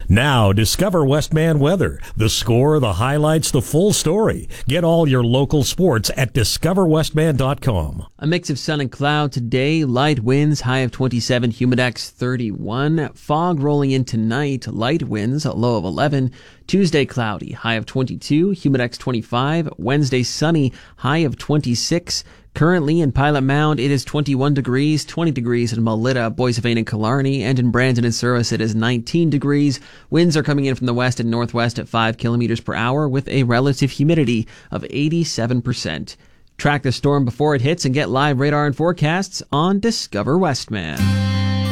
Now, discover Westman weather. The score, the highlights, the full story. Get all your local sports at discoverwestman.com. A mix of sun and cloud today. Light winds, high of 27, humidex 31. Fog rolling in tonight. Light winds, a low of 11. Tuesday cloudy, high of 22, humidex 25. Wednesday sunny, high of 26. Currently in Pilot Mound, it is 21 degrees, 20 degrees in Melita, Boissevain, and Killarney, and in Brandon and Souris, it is 19 degrees. Winds are coming in from the west and northwest at 5 kilometers per hour with a relative humidity of 87%. Track the storm before it hits and get live radar and forecasts on Discover Westman.